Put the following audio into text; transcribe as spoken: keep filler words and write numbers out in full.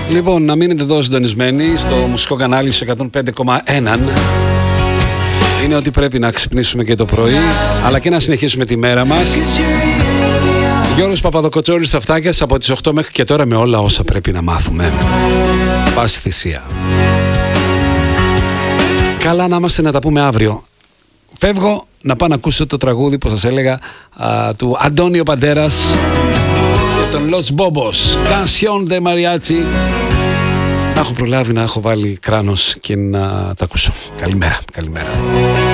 Λοιπόν, να μείνετε εδώ συντονισμένοι στο μουσικό κανάλι σε εκατόν πέντε κόμμα ένα. Είναι ότι πρέπει να ξυπνήσουμε και το πρωί, αλλά και να συνεχίσουμε τη μέρα μας. Γιώργος Παπαδοκοτσόρης στα φτάκια από τις οκτώ μέχρι και τώρα με όλα όσα πρέπει να μάθουμε. Πάση θυσία. Καλά να είμαστε, να τα πούμε αύριο. Φεύγω να πάω να ακούσω το τραγούδι που σας έλεγα α, του Αντώνιο Παντέρας και τον Los Bobos, Canción de Mariachi. Να έχω προλάβει να έχω βάλει κράνος και να τα ακούσω. Καλημέρα, καλημέρα.